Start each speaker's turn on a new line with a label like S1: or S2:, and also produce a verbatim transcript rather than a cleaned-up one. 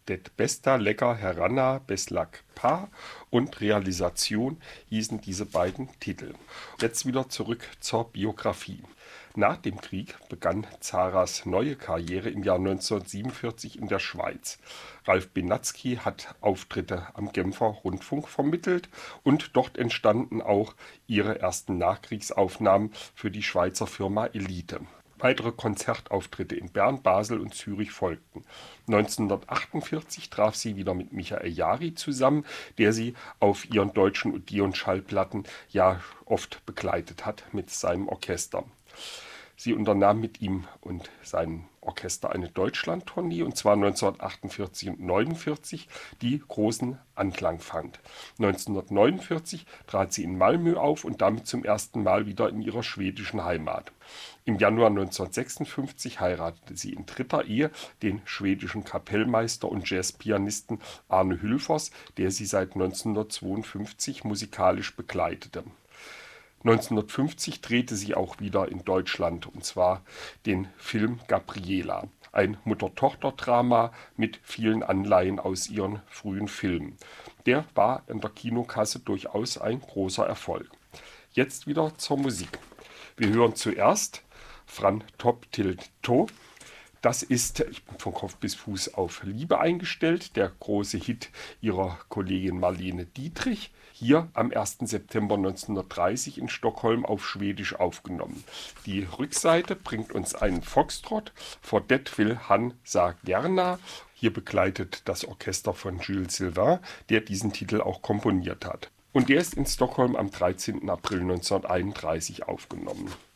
S1: Det besta lecker heranna beslak pa und Realisation hießen diese beiden Titel. Jetzt wieder zurück zur Biografie. Nach dem Krieg begann Zaras neue Karriere im Jahr neunzehnhundertsiebenundvierzig in der Schweiz. Ralf Benatzky hat Auftritte am Genfer Rundfunk vermittelt und dort entstanden auch ihre ersten Nachkriegsaufnahmen für die Schweizer Firma Elite. Weitere Konzertauftritte in Bern, Basel und Zürich folgten. neunzehnhundertachtundvierzig traf sie wieder mit Michael Jari zusammen, der sie auf ihren deutschen Odeon-Schallplatten ja oft begleitet hat mit seinem Orchester. Sie unternahm mit ihm und seinem Orchester eine Deutschland-Tournee, und zwar neunzehnhundertachtundvierzig und neunundvierzig, die großen Anklang fand. neunzehnhundertneunundvierzig trat sie in Malmö auf und damit zum ersten Mal wieder in ihrer schwedischen Heimat. Im Januar neunzehnhundertsechsundfünfzig heiratete sie in dritter Ehe den schwedischen Kapellmeister und Jazzpianisten Arne Hülfers, der sie seit neunzehnhundertzweiundfünfzig musikalisch begleitete. neunzehnhundertfünfzig drehte sie auch wieder in Deutschland, und zwar den Film Gabriela, ein Mutter-Tochter-Drama mit vielen Anleihen aus ihren frühen Filmen. Der war in der Kinokasse durchaus ein großer Erfolg. Jetzt wieder zur Musik. Wir hören zuerst Fran Top Tilt To. Das ist, ich bin von Kopf bis Fuß auf Liebe eingestellt, der große Hit ihrer Kollegin Marlene Dietrich, hier am ersten September neunzehnhundertdreißig in Stockholm auf Schwedisch aufgenommen. Die Rückseite bringt uns einen Foxtrot, vor det will han sa gerna. Hier begleitet das Orchester von Jules Sylvain, der diesen Titel auch komponiert hat. Und der ist in Stockholm am dreizehnten April neunzehnhunderteinunddreißig aufgenommen.